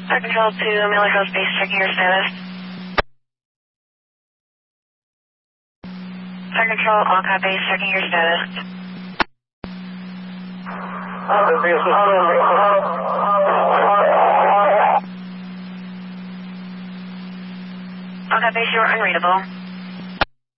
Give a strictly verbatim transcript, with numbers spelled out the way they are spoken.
Fire Control to Miller Hill Space, checking your status. Fire Control, all copies, checking your status. All copies, you are unreadable.